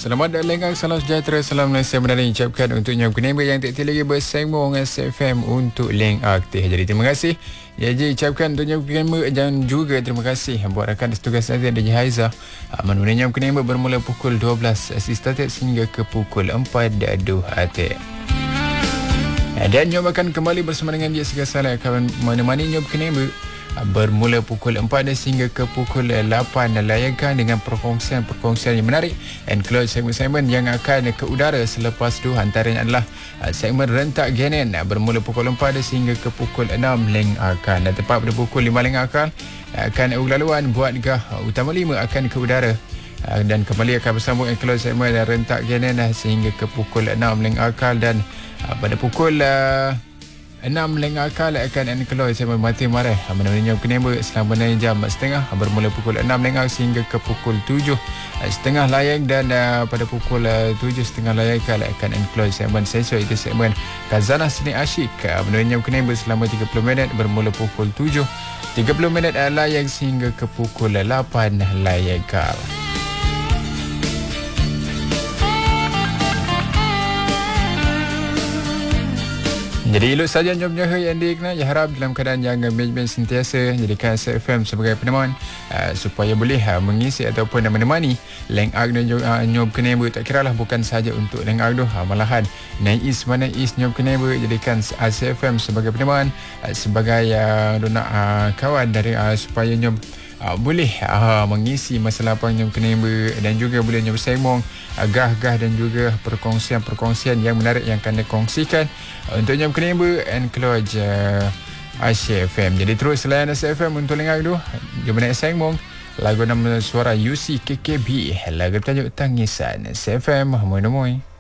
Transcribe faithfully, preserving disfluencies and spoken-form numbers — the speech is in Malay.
Selamat dan lengkap, salam sejahtera, salam Malaysia menari ucapkan untuk Nyam Kenema yang tak lagi bersembung S F M untuk Leng Aktif. Jadi terima kasih ya je ucapkan untuk Nyam Kenema dan juga terima kasih buat rakan setugas nanti ada Haiza. Menemani Nyam Kenema bermula pukul dua belas started sehingga ke pukul empat dua hati. Dan Nyam akan kembali bersama dengan dia segasala akan menemani Nyam Kenema bermula pukul empat sehingga ke pukul lapan, layakan dengan perkongsian-perkongsian yang menarik and close segmen-segmen yang akan ke udara selepas itu antaranya adalah segmen rentak Genen bermula pukul empat sehingga ke pukul enam leng akan, dan tepat pada pukul lima leng akan akan ulaluan buat gah utama lima akan ke udara dan kembali akan bersambung and close segmen rentak Genen sehingga ke pukul enam leng akal, dan pada pukul uh, enam leng akal akan enkloy saya mati marah menemani Nyam Kenema selama enam jam setengah bermula pukul enam leng sehingga ke pukul tujuh setengah layak, dan uh, pada pukul uh, tujuh setengah layak akan enkloy segmen sensor itu segmen Kazanah Seni Asyik menemani Nyam Kenema selama tiga puluh minit bermula pukul tujuh tiga puluh minit uh, layak sehingga ke pukul lapan layak. Jadi elok saja Nyam Nyaha yang dikenal, ya harap dalam keadaan yang management sentiasa jadikan S F M sebagai peneman uh, supaya boleh uh, mengisi ataupun uh, menemani Leng Ak dan uh, Nyam Kenema. Tak kira lah bukan saja untuk Leng Ak tu, uh, malahan naik is mana is Nyam Kenema jadikan S F M sebagai peneman uh, sebagai uh, nak uh, kawan dari uh, supaya Nyam Uh, boleh uh, mengisi masa lapang Nyam Kenema dan juga boleh Nyam bersembang uh, gah-gah dan juga perkongsian-perkongsian yang menarik yang akan dikongsikan uh, untuk Nyam Kenema and Keloj uh, S F M. Jadi terus layan S F M untuk lengah tu. Jom naik sembang lagu nama suara U C K K B, lagu tajuk Tangisan. S F M, moy-moy.